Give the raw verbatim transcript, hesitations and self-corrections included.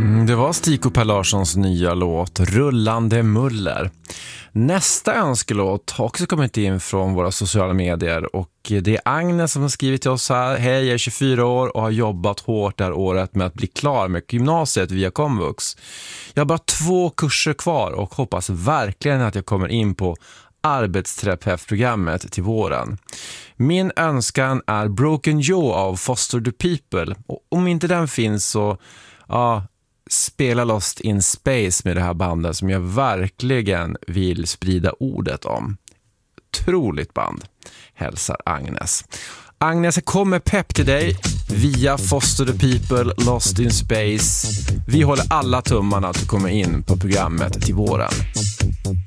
Mm, det var Stig och Per Larssons nya låt Rullande muller. Nästa önskelåt har också kommit in från våra sociala medier och det är Agnes som har skrivit till oss här. Hej, jag är tjugofyra år och har jobbat hårt det här året med att bli klar med gymnasiet via komvux. Jag har bara två kurser kvar och hoppas verkligen att jag kommer in på arbetsterapeutprogrammet till våren. Min önskan är Broken Joe av Foster the People. Och om inte den finns så ja, spela Lost in Space med det här bandet som jag verkligen vill sprida ordet om. Otroligt band, hälsar Agnes. Agnes, jag kommer pepp till dig via Foster the People, Lost in Space. Vi håller alla tummarna att du kommer in på programmet till våren.